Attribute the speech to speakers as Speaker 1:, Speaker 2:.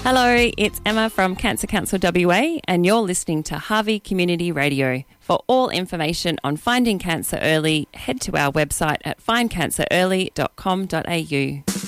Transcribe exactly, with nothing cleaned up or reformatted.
Speaker 1: Hello, it's Emma from Cancer Council W A and you're listening to Harvey Community Radio. For all information on finding cancer early, head to our website at find cancer early dot com dot a u.